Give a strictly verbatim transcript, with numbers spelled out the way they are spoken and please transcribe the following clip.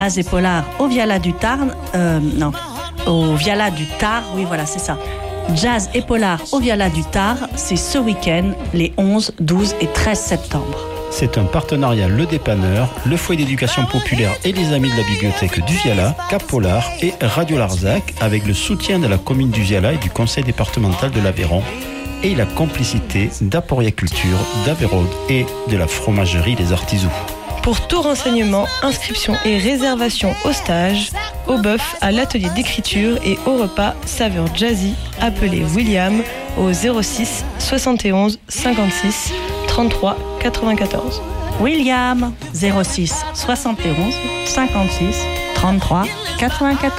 Jazz et Polar au Viala du Tarn, euh, non, au Viala du Tard, oui voilà c'est ça. Jazz et Polar au Viala du Tard, c'est ce week-end, les onze, douze et treize septembre. C'est un partenariat Le Dépanneur, le Foyer d'éducation populaire et les Amis de la Bibliothèque du Viala, Cap Polar et Radio Larzac, avec le soutien de la commune du Viala et du conseil départemental de l'Aveyron, et la complicité d'Aporia Culture, d'Aveyron et de la fromagerie des Artisous. Pour tout renseignement, inscription et réservation au stage, au bœuf, à l'atelier d'écriture et au repas saveur jazzy, appelez William au zéro six soixante et onze cinquante-six trente-trois quatre-vingt-quatorze. William, zéro six soixante et onze cinquante-six trente-trois quatre-vingt-quatorze.